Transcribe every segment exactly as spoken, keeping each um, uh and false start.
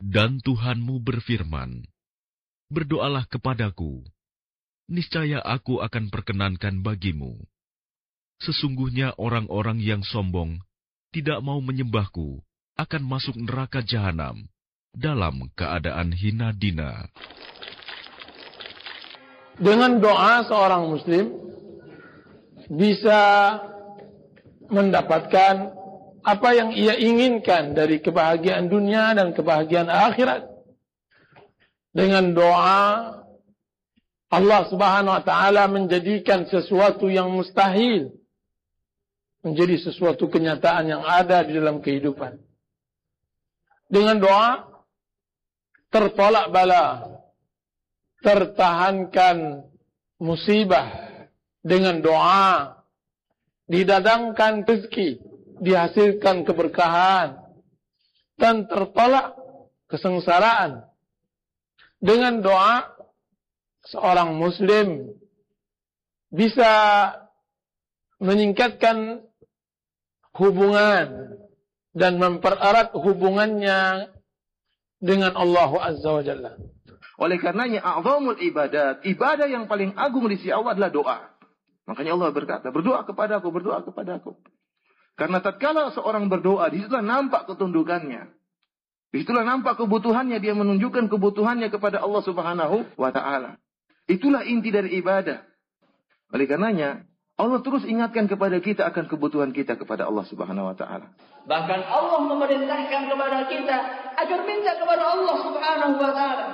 Dan Tuhanmu berfirman, berdoalah kepadaku, niscaya aku akan perkenankan bagimu. Sesungguhnya orang-orang yang sombong tidak mau menyembahku akan masuk neraka jahanam dalam keadaan hina dina. Dengan doa seorang muslim bisa mendapatkan apa yang ia inginkan dari kebahagiaan dunia dan kebahagiaan akhirat. Dengan doa Allah Subhanahu wa taala menjadikan sesuatu yang mustahil menjadi sesuatu kenyataan yang ada di dalam kehidupan. Dengan doa tertolak bala, tertahankan musibah. Dengan doa didadangkan rezeki, dihasilkan keberkahan, dan tertolak kesengsaraan. Dengan doa seorang muslim bisa meningkatkan hubungan dan mempererat hubungannya dengan Allah Azza wa Jalla. Oleh karenanya, a'zamul ibadat, ibadah yang paling agung di sisi Allah adalah doa. Makanya Allah berkata, berdoa kepadaku, berdoa kepadaku. Karena tatkala seorang berdoa, disitulah nampak ketundukannya. Disitulah nampak kebutuhannya, dia menunjukkan kebutuhannya kepada Allah Subhanahu wa taala. Itulah inti dari ibadah. Oleh karenanya, Allah terus ingatkan kepada kita akan kebutuhan kita kepada Allah Subhanahu wa taala. Bahkan Allah memerintahkan kepada kita agar minta kepada Allah Subhanahu wa taala.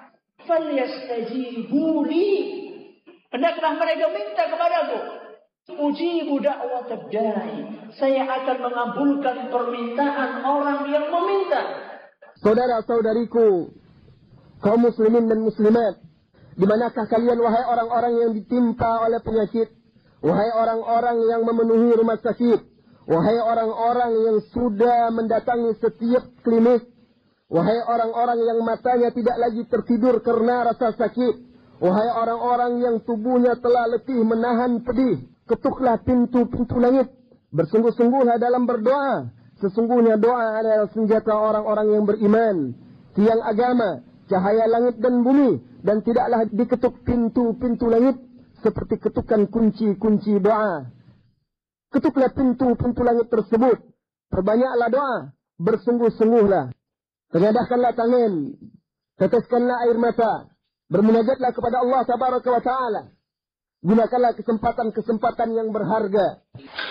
Falyastajibu li. Hendaklah mereka minta kepadaku. Ujibu da'watad da'i. Saya akan mengabulkan permintaan orang yang meminta. Saudara-saudariku, kaum muslimin dan muslimat, di manakah kalian wahai orang-orang yang ditimpa oleh penyakit? Wahai orang-orang yang memenuhi rumah sakit, wahai orang-orang yang sudah mendatangi setiap klinik, wahai orang-orang yang matanya tidak lagi tertidur karena rasa sakit, wahai orang-orang yang tubuhnya telah letih menahan pedih, ketuklah pintu-pintu langit, bersungguh-sungguhlah dalam berdoa. Sesungguhnya doa adalah senjata orang-orang yang beriman, tiang agama, cahaya langit dan bumi, dan tidaklah diketuk pintu-pintu langit seperti ketukan kunci-kunci doa. Ketuklah pintu-pintu langit tersebut. Perbanyaklah doa. Bersungguh-sungguhlah. Tengadahkanlah tangan. Teteskanlah air mata. Bermunajatlah kepada Allah Tabaraka wa Ta'ala. Gunakanlah kesempatan-kesempatan yang berharga.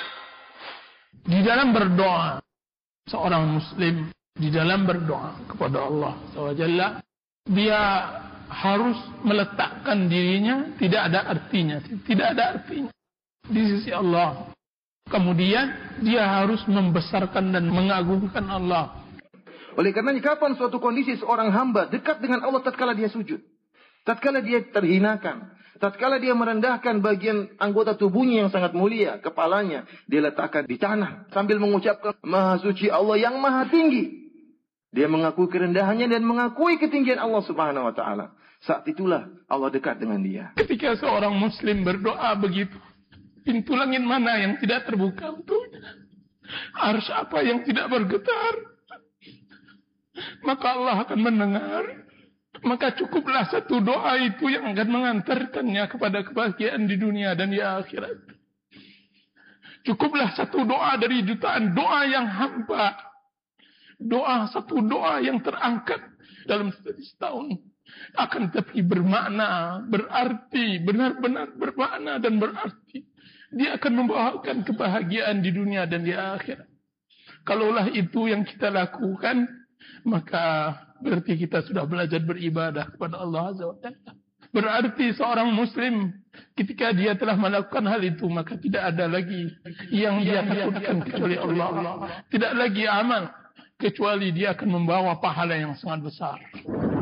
Di dalam berdoa, seorang muslim di dalam berdoa kepada Allah subhanahu wa taala, dia harus meletakkan dirinya tidak ada artinya, tidak ada artinya di sisi Allah. Kemudian dia harus membesarkan dan mengagungkan Allah. Oleh karenanya, kapan suatu kondisi seorang hamba dekat dengan Allah tatkala dia sujud, tatkala dia terhinakan, tatkala dia merendahkan bagian anggota tubuhnya yang sangat mulia, kepalanya dia letakkan di tanah sambil mengucapkan Maha Suci Allah yang Maha Tinggi. Dia mengakui kerendahannya dan mengakui ketinggian Allah Subhanahu wa taala. Saat itulah Allah dekat dengan dia. Ketika seorang muslim berdoa begitu, pintu langit mana yang tidak terbuka untuknya? Arsy apa yang tidak bergetar? Maka Allah akan mendengar. Maka cukuplah satu doa itu yang akan mengantarkannya kepada kebahagiaan di dunia dan di akhirat. Cukuplah satu doa dari jutaan doa yang hamba. Doa, satu doa yang terangkat dalam setahun akan tapi bermakna, berarti, benar-benar bermakna dan berarti. Dia akan membawakan kebahagiaan di dunia dan di akhirat. Kalaulah itu yang kita lakukan, maka berarti kita sudah belajar beribadah kepada Allah Azza wa Jalla. Berarti seorang muslim ketika dia telah melakukan hal itu, maka tidak ada lagi yang dia takutkan kecuali Allah. Tidak lagi amal, kecuali dia akan membawa pahala yang sangat besar.